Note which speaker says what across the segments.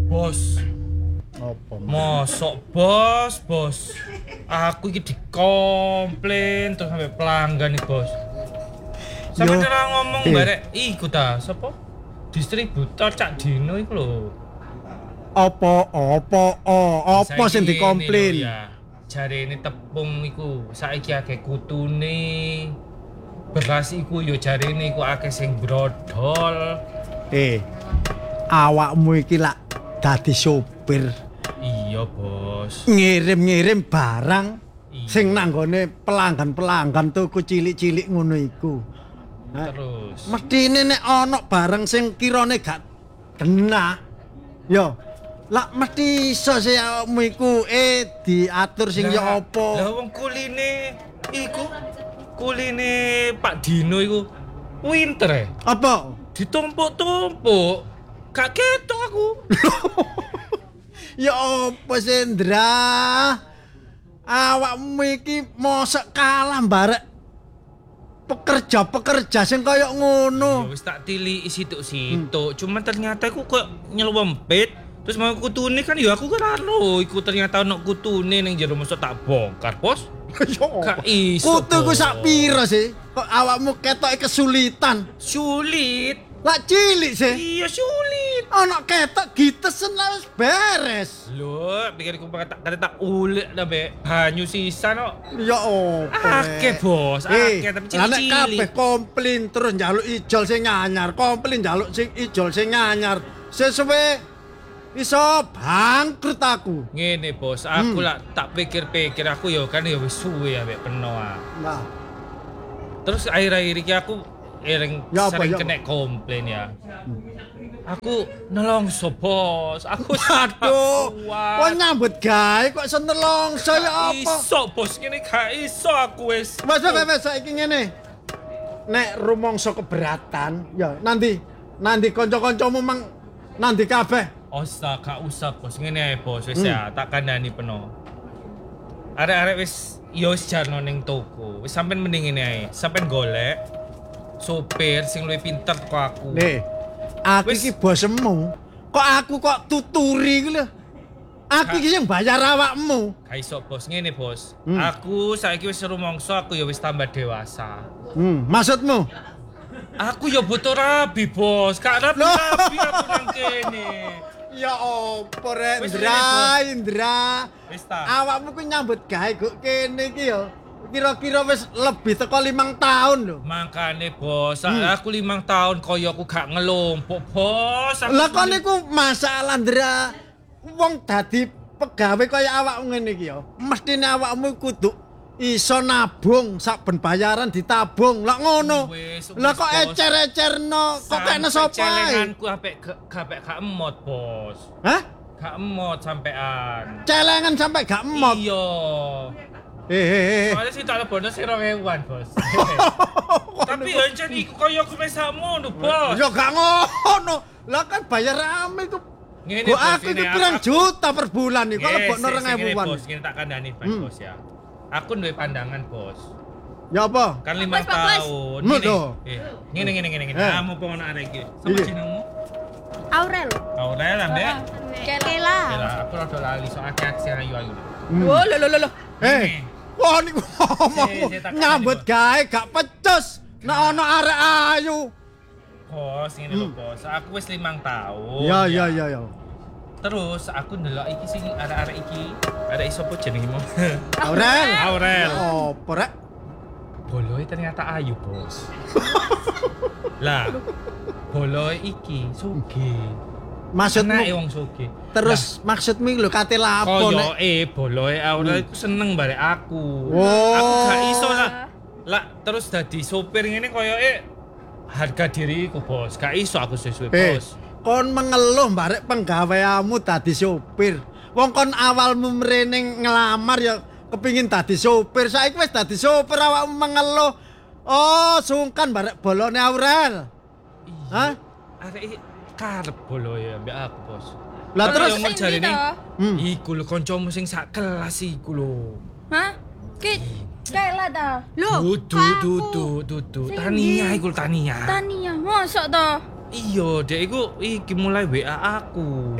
Speaker 1: Bos.
Speaker 2: Apa?
Speaker 1: Mosok bos. Aku iki dikomplain terus sampai pelanggan nih, Bos. Sampe
Speaker 2: Yo,
Speaker 1: ora ngomong barek iku ta, sapa? Distributor Cak Dino iku lho.
Speaker 2: Apa sing dikomplain?
Speaker 1: Jarene tepung iku saiki akeh kutune. Beras iku yo jarene iku akeh sing brodol.
Speaker 2: Awakmu iki lak dadi sopir.
Speaker 1: Iya, Bos.
Speaker 2: Ngirim-ngirim barang
Speaker 1: Iya.
Speaker 2: sing nanggone pelanggan-pelanggan tuku cilik-cilik ngono iku.
Speaker 1: Terus
Speaker 2: Mestine nek ana barang sing kirane gak kena, yo lak mesti iso sih awakmu iku diatur sing ya apa.
Speaker 1: Lah wong kuline iku kuline Pak Dino iku winter
Speaker 2: Apa?
Speaker 1: ditumpuk-tumpuk. Gak ketok aku.
Speaker 2: Ya apa Sendra? Awakmu iki mosok kalah barek pekerja-pekerja sing kaya
Speaker 1: Ya
Speaker 2: ngono.
Speaker 1: wis tak tiliki situk-situk. Cuman ternyata aku kok nyelwempit. Terus mau kutune kan ya aku kan aro iku ternyata ono kutune ning jero mosok tak bongkar, Bos. Gak iso.
Speaker 2: Kutuku
Speaker 1: Bos.
Speaker 2: sak pira sih? Kok awakmu ketoke kesulitan?
Speaker 1: Sulit.
Speaker 2: Lak cilik sih.
Speaker 1: Iya sulit.
Speaker 2: Ana ketok gitesen lah wis beres.
Speaker 1: Lho, pikirku kata tak ulik sampe banyu sisa no.
Speaker 2: Ya apa?
Speaker 1: Akeh, Bos. Akeh tapi
Speaker 2: lah nek
Speaker 1: cilik-cilik.
Speaker 2: kabeh komplain terus njaluk ijol sing nyanyar, komplain njaluk sing ijol sing nyanyar. Sesuwe iso bangkrut aku.
Speaker 1: Ngene, Bos. Aku lah tak pikir-pikir aku ya kan ya wis suwe ambek peno.
Speaker 2: Nah,
Speaker 1: Terus akhir-akhir iki aku sering
Speaker 2: Ya apa?
Speaker 1: kena komplain ya. Aku nelongso, Bos. Aku
Speaker 2: aduh.
Speaker 1: kuat.
Speaker 2: Kok nyambut gawe kok senelongso ya apa?
Speaker 1: Iso, Bos. Ngene gak iso aku wis.
Speaker 2: Wes saiki ngene. Nek rumangsa keberatan, ya nanti kanca-kancamu mang nanti kabeh.
Speaker 1: Gak usah, Bos. Ngene ae, Bos. Wis ya, tak kandhani peno. Arek-arek wis yo wis jarno ning toko. Wis sampean mending ngene ae. Sampean golek sopir sing luwih pinter kok aku.
Speaker 2: Nih, aku
Speaker 1: Wis.
Speaker 2: iki bosmu. Kok aku kok tuturi iki lho. Aku iki sing bayar awakmu.
Speaker 1: Gak iso, Bos. Ngene, Bos. Aku saiki wis rumangsa aku ya wis tambah dewasa.
Speaker 2: Maksudmu?
Speaker 1: Aku ya butuh rabi, Bos. Gak rabi-rabi aku nang kene.
Speaker 2: Ya opo
Speaker 1: Wis
Speaker 2: Indra.
Speaker 1: Wis ta.
Speaker 2: Awakmu ku nyambut gawe kok kene iki ya. Kira-kira wis lebih teko 5 tahun lho.
Speaker 1: Makane, Bos, aku 5 tahun koyo aku gak ngelompok, Bos. Aku
Speaker 2: Lah kok niku masalah Indra. Wong dadi pegawe kaya awakmu ngene iki ya. Mestine awakmu kudu iso nabung saben bayaran ditabung. Lah ngono.
Speaker 1: Wis,
Speaker 2: Lah kok
Speaker 1: Bos.
Speaker 2: ecer-ecerno, kok kene sapa ae?
Speaker 1: Celenganku gak emot, Bos.
Speaker 2: Hah?
Speaker 1: Gak emot sampean.
Speaker 2: Celengan sampai gak emot.
Speaker 1: Iya. Soalnya sih tak lebono sih 2000-an, Bos. Tapi ya jan iku koyo aku wis sakmono, Bos.
Speaker 2: Ya gak ngono. Lah kan bayar rame iku.
Speaker 1: Ngene,
Speaker 2: Kok
Speaker 1: Bos,
Speaker 2: aku
Speaker 1: ini
Speaker 2: iki pirang juta per bulan iki kok lebokno
Speaker 1: Ngene,
Speaker 2: 2000-an.
Speaker 1: Bos, ngene tak kandhani, Bos ya. Aku duwe pandangan, Bos.
Speaker 2: Ya apa?
Speaker 1: Kan 5
Speaker 3: Bos, Bos.
Speaker 1: tahun.
Speaker 2: Mut lho.
Speaker 1: Ngene. Kamu pengen arek iki. Sama
Speaker 2: Iya.
Speaker 1: jenengmu?
Speaker 3: Aurel.
Speaker 1: Aurel ambek.
Speaker 3: Kela.
Speaker 1: Kela, aku rada lali soal aksi ayu-ayu.
Speaker 3: Wah, lho.
Speaker 2: Eh, wah niku ngomongmu
Speaker 1: Si, tak
Speaker 2: nyambut gawe gak pecus. Nek ana arek ayu.
Speaker 1: Bos, ngene lho, Bos. Aku wis 5 tahun.
Speaker 2: Ya.
Speaker 1: Terus aku ndelok iki sing arek-arek iki. Arek sapa jenengmu?
Speaker 2: Aurel.
Speaker 1: Aurel.
Speaker 2: Apa rek?
Speaker 1: Boloe ternyata ayu, Bos. Lah, boloe iki sugih.
Speaker 2: Maksudmu
Speaker 1: Anake wong sugih.
Speaker 2: terus maksudmu lho kate lapo nek?
Speaker 1: Koyoke boloe Aurel iku seneng barek aku.
Speaker 2: Oh.
Speaker 1: Aku gak iso lah. Lah terus dadi sopir ngene koyoke harga diriku, Bos. Gak iso aku sesuai, Bos.
Speaker 2: Kon mengeluh barek penggaweamu dadi sopir. Wong kon awalmu mrene ngelamar ya kepingin dadi sopir. Saiki wis dadi sopir awakmu mengeluh. Oh, sungkan barek bolone Aurel. Hah?
Speaker 1: Arek iki karep boloe ambek aku, Bos.
Speaker 2: Lah
Speaker 1: Tapi
Speaker 2: terus
Speaker 1: yo mau jarine
Speaker 2: Hmm.
Speaker 1: iku lho kancamu sing sak kelas iku lho.
Speaker 3: Hah? Kela ta? Lho,
Speaker 1: Dudu.
Speaker 3: Sing
Speaker 1: Tania
Speaker 3: ndi?
Speaker 1: iku Tania.
Speaker 3: Tania, mosok to?
Speaker 1: Iya, dek iku iki mulai WA aku.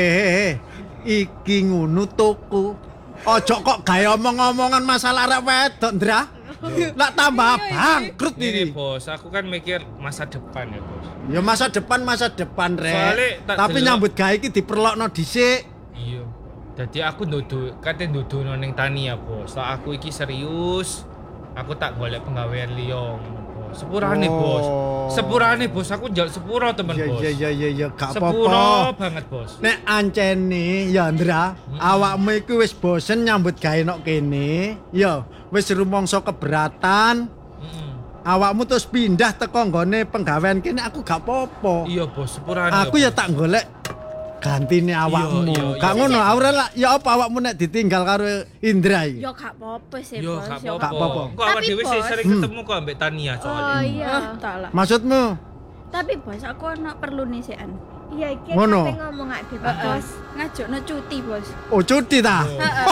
Speaker 2: Iki ngono tuku. Ojo kok gawe omong-omongan masalah arek wedok, Ndra. Lah tambah bangkrut
Speaker 1: Ini
Speaker 2: ini.
Speaker 1: bos, aku kan mikir masa depan ya bos.
Speaker 2: Ya masa depan, Rek.
Speaker 1: Soalnya tak
Speaker 2: Tapi
Speaker 1: delok-
Speaker 2: nyambut gawe iki diperlokno dhisik.
Speaker 1: Iya. Jadi aku kate nuduh ning Tania bos. Lah aku iki serius. Aku tak golek penggawean liya bos. Sepurane bos. Sepurane bos, aku njal sepuro temen bos.
Speaker 2: Iya, gak
Speaker 1: Sepuro
Speaker 2: apa-apa.
Speaker 1: banget bos.
Speaker 2: Nek ancene ya Ndra, awakmu iku wis bosen nyambut gawe nok kene, ya wis rumangsa keberatan,
Speaker 1: Mm-mm.
Speaker 2: awakmu terus pindah teko nggone penggawean kene aku gak apa-apa.
Speaker 1: Iya bos, sepurane.
Speaker 2: Aku ya
Speaker 1: bos.
Speaker 2: tak golek gantine awakmu.
Speaker 1: Iya,
Speaker 2: Gak
Speaker 1: iya.
Speaker 2: ngono Aurel lah, ya apa awakmu nek ditinggal karo Indra iki?
Speaker 3: Yo gak apa-apa sih,
Speaker 1: Yo
Speaker 3: Bos.
Speaker 1: gak
Speaker 3: Yo
Speaker 2: Gak
Speaker 1: apa-apa.
Speaker 2: apa-apa.
Speaker 1: Kok awak
Speaker 3: Tapi,
Speaker 1: dhewe sih
Speaker 3: Bos.
Speaker 1: sering ketemu kok ambek Tania
Speaker 3: Oh
Speaker 1: soalnya.
Speaker 3: iya. Tak lah.
Speaker 2: Maksudmu?
Speaker 3: Tapi Bos, aku ono perlu nih sean.
Speaker 4: Iya, iki
Speaker 2: Ngono.
Speaker 4: sampe ngomong gak bebas, Bos.
Speaker 3: Ngajokno cuti, Bos.
Speaker 2: Oh cuti ta?
Speaker 3: Heeh.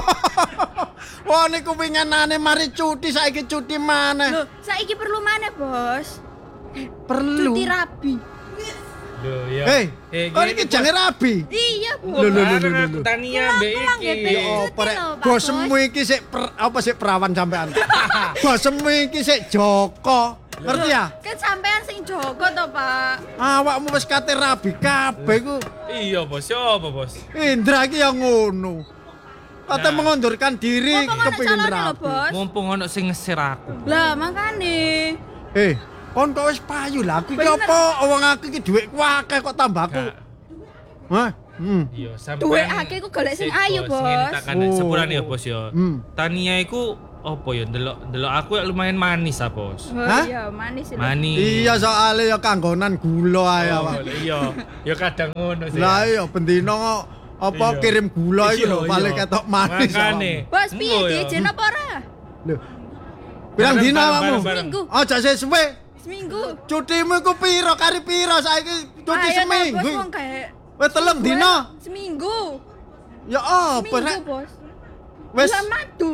Speaker 2: Wah niku winginane mari cuti saiki cuti maneh.
Speaker 3: Loh, saiki perlu mana, Bos?
Speaker 2: Perlu.
Speaker 3: Cuti rabi.
Speaker 1: Loh, ya.
Speaker 2: Kok iki jange rabi?
Speaker 3: Iya,
Speaker 2: Loh,
Speaker 3: Bos.
Speaker 2: loh, loh,
Speaker 1: Bareng
Speaker 2: loh,
Speaker 1: aku
Speaker 2: loh.
Speaker 1: Tania mbek
Speaker 3: Pulang ya,
Speaker 1: iki.
Speaker 3: Bek.
Speaker 2: Oh,
Speaker 3: Cuti
Speaker 2: perek
Speaker 3: lho, Pak
Speaker 2: bosmu iki sik apa sik perawan sampean. Bosmu iki sik Joko. Ngerti ya?
Speaker 3: Kan sampean sing jogo to, Pak.
Speaker 2: Awakmu wis kate rabi kabeh ku.
Speaker 1: Iya bos, yo apa bos?
Speaker 2: Indra iki yang ngono. Kate
Speaker 1: Nah.
Speaker 2: mengundurkan diri
Speaker 3: Mumpung ono
Speaker 2: kepengin
Speaker 3: calone lho,
Speaker 2: rabi.
Speaker 3: Bos.
Speaker 1: Mumpung ono sing ngesir aku.
Speaker 3: Lah, makane.
Speaker 2: Kon kok wis payu lah aku iki
Speaker 3: Bener.
Speaker 2: apa wong aku iki dhuwitku akeh kok tambahku.
Speaker 1: Gak.
Speaker 2: Hah?
Speaker 1: Iya, sampean.
Speaker 3: Duwe akeh ku golek sing ayu, Bos.
Speaker 1: Ngene tak kandhani
Speaker 2: Oh.
Speaker 1: sepurane ya, Bos ya. Tania iku apa ya delok aku ya lumayan manis ah, Bos.
Speaker 3: Oh
Speaker 2: Hah?
Speaker 3: iya, manis lho.
Speaker 1: Manis.
Speaker 2: Iya soalnya ya kanggonan gula ae
Speaker 1: Oh,
Speaker 2: awak.
Speaker 1: iya. Ya kadang ngono sih.
Speaker 2: Lah iya bendino kok apa
Speaker 1: Iya.
Speaker 2: kirim gula iki lho
Speaker 1: Iya,
Speaker 2: paling
Speaker 1: iya.
Speaker 2: ketok manis.
Speaker 1: Makane.
Speaker 3: Bos, piye
Speaker 1: Engko ya.
Speaker 3: diijen apa ora?
Speaker 2: Lho. Pirang
Speaker 1: Bareng,
Speaker 2: dina
Speaker 1: bareng,
Speaker 2: awakmu?
Speaker 1: bareng.
Speaker 3: Minggu.
Speaker 2: Aja sik suwe.
Speaker 3: Seminggu.
Speaker 2: Cutimu iku piro kari piro saiki cuti
Speaker 3: Ayo, Bos,
Speaker 2: seminggu.
Speaker 3: wong kayak
Speaker 2: Wis telung dina.
Speaker 3: Seminggu.
Speaker 2: Ya apa
Speaker 3: Seminggu,
Speaker 2: rek?
Speaker 3: Bos.
Speaker 2: Wis
Speaker 3: Bulan madu.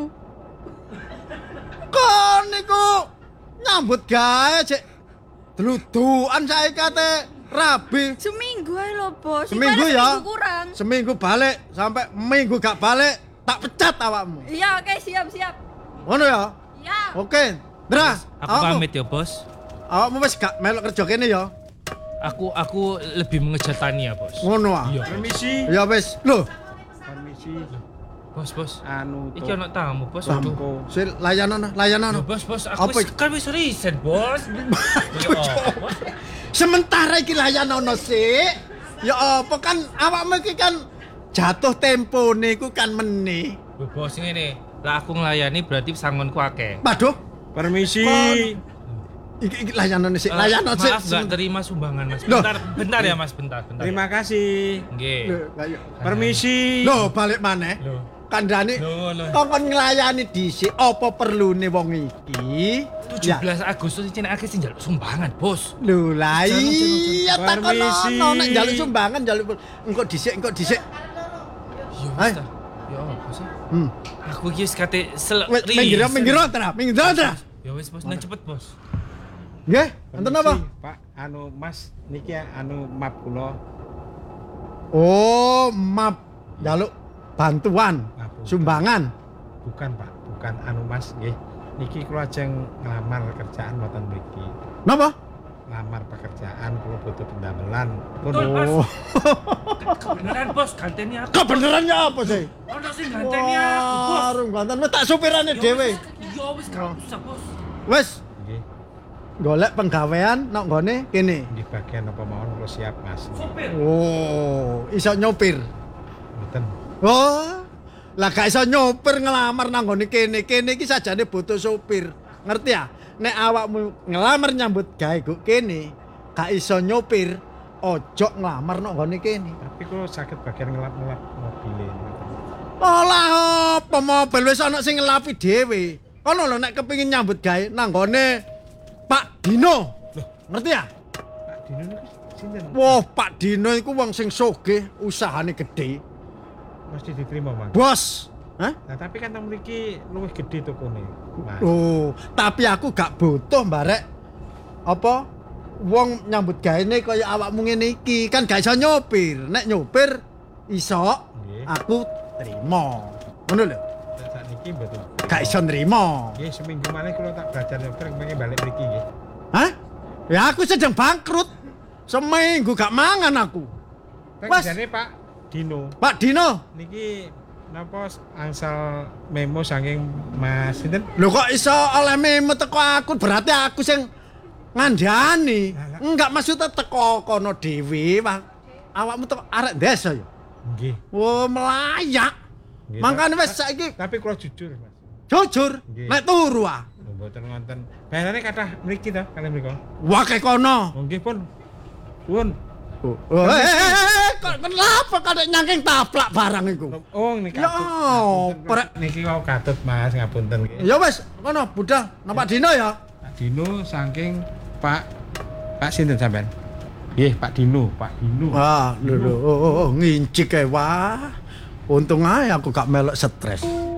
Speaker 2: kon niku nyambut gawe cek dludukan saiki kate rabi.
Speaker 3: Seminggu ae lho, Bos. Iku
Speaker 2: Seminggu
Speaker 3: ada
Speaker 2: ya.
Speaker 3: Seminggu kurang.
Speaker 2: Seminggu balik sampai minggu gak balik tak pecat awakmu.
Speaker 3: Iya, oke, siap-siap.
Speaker 2: Ngono ya?
Speaker 3: Ya.
Speaker 2: Oke. Dra,
Speaker 1: Aku pamit ya, Bos.
Speaker 2: Awakmu wis gak melok kerja kene ya?
Speaker 1: Aku lebih mengejar Tania, Bos.
Speaker 2: Ngono ah.
Speaker 1: Iya.
Speaker 5: Permisi.
Speaker 2: Ya wis. Loh,
Speaker 5: Permisi.
Speaker 1: Bos.
Speaker 5: Anu
Speaker 1: Iki ono tamu, Bos. Aduh.
Speaker 5: Sampo.
Speaker 2: sil layanan.
Speaker 1: Loh, Bos,
Speaker 2: Apa
Speaker 1: aku
Speaker 2: iki?
Speaker 1: kan wis resign, Bos. Ya apa?
Speaker 2: Sementara iki layanana sik. Ya apa kan awakmu iki kan jatuh tempone iku kan meneh.
Speaker 1: Loh, Bos ngene. Lah aku nglayani berarti sangonku akeh.
Speaker 2: Waduh,
Speaker 5: Permisi.
Speaker 2: iki layanane sik, layanan sik.
Speaker 1: Maaf gak terima sumbangan, Mas.
Speaker 2: Loh.
Speaker 1: Bentar ya, Mas, bentar.
Speaker 5: Terima kasih.
Speaker 1: Nggih.
Speaker 2: Loh, lah ya.
Speaker 5: Permisi.
Speaker 2: Loh, balik maneh.
Speaker 1: Loh.
Speaker 2: Kandhane
Speaker 1: Loh, ngono.
Speaker 2: kongkon nglayani dhisik apa perlune wong iki?
Speaker 1: 17 Agustus iki nek akeh sing njaluk sumbangan, Bos.
Speaker 2: Lho lah iya
Speaker 5: Permisi.
Speaker 2: takono nek njaluk sumbangan njaluk engko dhisik.
Speaker 1: Ya
Speaker 2: Hai.
Speaker 1: wis ta. Ya apa sih?
Speaker 2: Hmm.
Speaker 1: Aku iki wis kate
Speaker 2: Wis minggir tra.
Speaker 1: Ya wis, Bos, nang cepet, Bos.
Speaker 2: Nggih, enten apa?
Speaker 5: Pak, anu Mas niki anu map kula.
Speaker 2: Oh, map njaluk bantuan,
Speaker 5: Bantuan.
Speaker 2: sumbangan.
Speaker 5: Bukan, Pak. Bukan anu Mas nggih. Niki kula ajeng nglamar kerjaan wonten mriki.
Speaker 2: Napa?
Speaker 5: Lamar pekerjaan kula butuh pendamelan.
Speaker 1: Betul, Bos.
Speaker 2: Oh.
Speaker 1: Kebenaran, Bos, ganteni aku.
Speaker 2: Kebenerannya apa sih?
Speaker 1: Ono sing ganteni aku, Bos.
Speaker 2: Wah, rung ganten wis tak supirane dhewe.
Speaker 1: Ya wis, gak usah, Bos.
Speaker 2: Wis
Speaker 5: Nggih.
Speaker 2: golek penggawean nang nggone kene.
Speaker 5: Nggih bagian apa mawon kula siap, Mas.
Speaker 1: Sopir.
Speaker 2: Oh, iso nyopir.
Speaker 5: Mboten.
Speaker 2: Oh, lah gak iso nyopir ngelamar nang nggone kene. Kene iki sajane butuh sopir. Ngerti ya? Nek awakmu ngelamar nyambut gawe kok kene, gak iso nyopir, ojo ngelamar nang nggone kene.
Speaker 5: Tapi kula saged bagian ngelap-ngelap mobil.
Speaker 2: Olah apa mobil wis ana sing ngelapi dhewe. Kono lho nek kepengin nyambut gawe nang nggone Pak Dino. Ngerti ya?
Speaker 5: Pak Dino niki sinten?
Speaker 2: Wah, Pak Dino iku wong sing sugih, usahane gede.
Speaker 5: Mesti diterima, Mas.
Speaker 2: Bos. Hah?
Speaker 5: Nah, tapi kan teng mriki luwih gedhe tokone, Mas.
Speaker 2: Oh, tapi aku gak butuh, Mbarek. Apa? wong nyambut gaene kaya awakmu ngene iki kan gak iso nyopir. Nek nyopir iso
Speaker 5: Nggih.
Speaker 2: aku trimo. Ngono lho.
Speaker 5: Sakniki mboten.
Speaker 2: Gak iso nrimo.
Speaker 5: Nggih, seminggu malih kula tak belajar nyopir pengen balik mriki nggih.
Speaker 2: Hah? Ya aku sedang bangkrut. Seminggu gak mangan aku. Mas.
Speaker 5: Jane Pak Dino.
Speaker 2: Pak Dino,
Speaker 5: Niki napa angsal memo saking Mas sinten?
Speaker 2: lho kok iso oleh memo teko aku? Berarti aku sing ngandani.
Speaker 5: Lah.
Speaker 2: Enggak maksudnya teko kono dhewe, Pak. Awakmu teko arek desa ya.
Speaker 5: Nggih.
Speaker 2: Wah, melayak.
Speaker 5: Nggih,
Speaker 2: Makane
Speaker 5: Pak.
Speaker 2: wis saiki
Speaker 5: Tapi kula jujur, Mas.
Speaker 2: jujur
Speaker 5: Nggih.
Speaker 2: nek turu ah.
Speaker 5: Mboten wonten. Bayarane kathah mriki to, kalian mriko.
Speaker 2: Wah kayak kono.
Speaker 5: Oh, nggih pun. Pun.
Speaker 2: Kok kenapa kadek nyangking taplak barang iku?
Speaker 5: Oh, niki.
Speaker 2: Ya, prek.
Speaker 5: Niki kok katut Mas, ngapunten nggih.
Speaker 2: Ya wis, kono budal napa Dino ya?
Speaker 5: Pak Dino saking Pak sinten sampean? Nggih, Pak Dino.
Speaker 2: Wah, lho ngincik kae wah. Untung ae aku gak melok stres.